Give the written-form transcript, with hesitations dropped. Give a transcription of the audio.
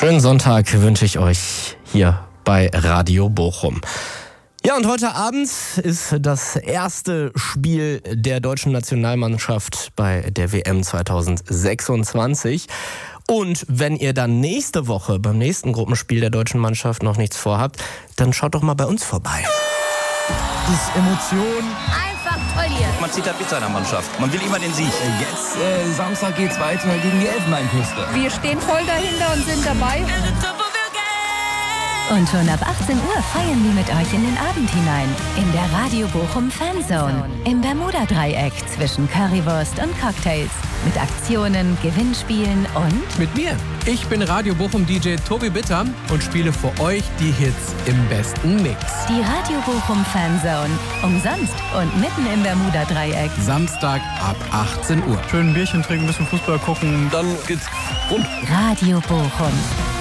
Schönen Sonntag wünsche ich euch hier bei Radio Bochum. Ja, und heute Abend ist das erste Spiel der deutschen Nationalmannschaft bei der WM 2026. Und wenn ihr dann nächste Woche beim nächsten Gruppenspiel der deutschen Mannschaft noch nichts vorhabt, dann schaut doch mal bei uns vorbei. Das ist Emotion. Einfach toll hier. Man zieht das mit seiner Mannschaft. Man will immer den Sieg. Jetzt, Samstag geht's weiter gegen die Elfenbeinküste. Wir stehen voll dahinter und sind dabei. Und schon ab 18 Uhr feiern wir mit euch in den Abend hinein. In der Radio Bochum Fanzone. Im Bermuda-Dreieck zwischen Currywurst und Cocktails. Mit Aktionen, Gewinnspielen und... Mit mir. Ich bin Radio Bochum DJ Tobi Bitter und spiele für euch die Hits im besten Mix. Die Radio Bochum Fanzone. Umsonst und mitten im Bermuda-Dreieck. Samstag ab 18 Uhr. Schön ein Bierchen trinken, ein bisschen Fußball gucken. Dann geht's rund. Radio Bochum.